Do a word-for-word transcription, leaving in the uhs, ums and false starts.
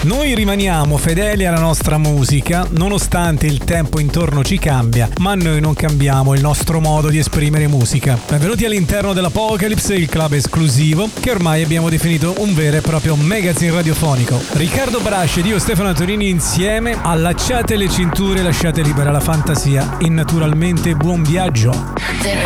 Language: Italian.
Noi rimaniamo fedeli alla nostra musica, nonostante il tempo intorno ci cambia, ma noi non cambiamo il nostro modo di esprimere musica. Benvenuti all'interno dell'Apocalypse, il club esclusivo, che ormai abbiamo definito un vero e proprio magazine radiofonico. Riccardo Brasci ed io Stefano Antonini insieme, allacciate le cinture, lasciate libera la fantasia e naturalmente buon viaggio.